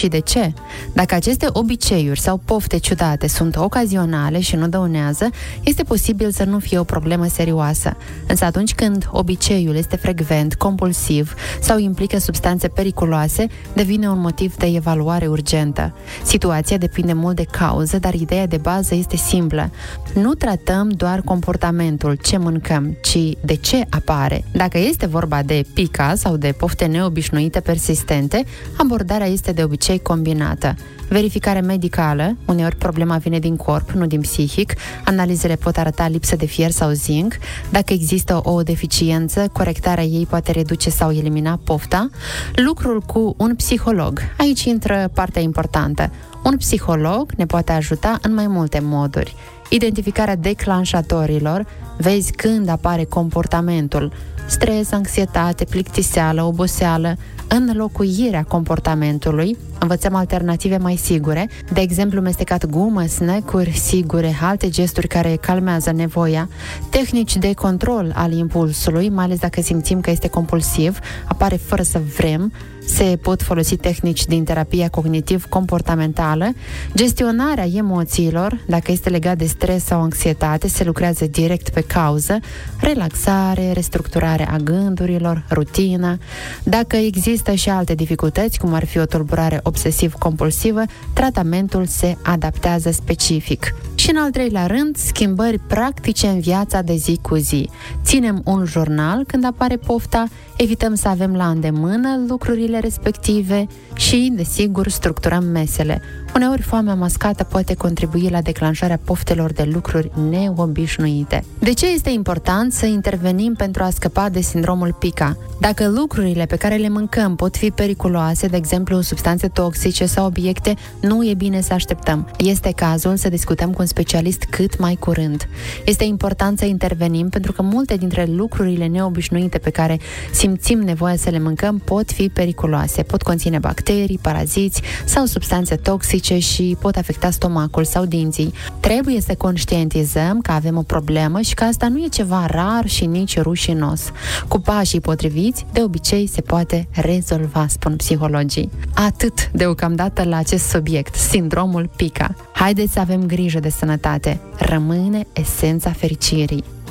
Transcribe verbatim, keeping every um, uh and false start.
și de ce. Dacă aceste obiceiuri sau pofte ciudate sunt ocazionale și nu dăunează, este posibil să nu fie o problemă serioasă. Însă atunci când obiceiul este frecvent, compulsiv sau implică substanțe periculoase, devine un motiv de evaluare urgentă. Situația depinde mult de cauză, dar ideea de bază este simplă. Nu tratăm doar comportamentul, ce mâncăm, ci de ce apare. Dacă este vorba de pica sau de pofte neobișnuite persistente, abordarea este de obicei combinată. Verificare medicală, uneori problema vine din corp, nu din psihic, analizele pot arăta lipsă de fier sau zinc, dacă există o deficiență, corectarea ei poate reduce sau elimina pofta, lucrul cu un psiholog. Aici intră partea importantă. Un psiholog ne poate ajuta în mai multe moduri. Identificarea declanșatorilor, vezi când apare comportamentul, stres, anxietate, plictiseală, oboseală, înlocuirea comportamentului, învățăm alternative mai sigure, de exemplu mestecat gumă, snack-uri sigure, alte gesturi care calmează nevoia, tehnici de control al impulsului, mai ales dacă simțim că este compulsiv, apare fără să vrem, se pot folosi tehnici din terapia cognitiv-comportamentală, gestionarea emoțiilor, dacă este legat de stres sau anxietate, se lucrează direct pe cauză, relaxare, restructurare a gândurilor, rutină. Dacă există și alte dificultăți, cum ar fi o tulburare obsesiv-compulsivă, tratamentul se adaptează specific. Și în al treilea rând, schimbări practice în viața de zi cu zi. Ținem un jurnal când apare pofta, evităm să avem la îndemână lucrurile respective și, desigur, structurăm mesele. Uneori, foamea mascată poate contribui la declanșarea poftelor de lucruri neobișnuite. De ce este important să intervenim pentru a scăpa de sindromul pica? Dacă lucrurile pe care le mâncăm pot fi periculoase, de exemplu substanțe toxice sau obiecte, nu e bine să așteptăm. Este cazul să discutăm cu un specialist cât mai curând. Este important să intervenim pentru că multe dintre lucrurile neobișnuite pe care simțim nevoia să le mâncăm pot fi periculoase. Pot conține bacterii, paraziți sau substanțe toxice și pot afecta stomacul sau dinții. Trebuie să conștientizăm că avem o problemă și că asta nu e ceva rar și nici rușinos. Cu pașii potriviți, de obicei se poate rezolva, spun psihologii. Atât deocamdată la acest subiect, sindromul pica. Haideți să avem grijă de sănătate. Rămâne esența fericirii.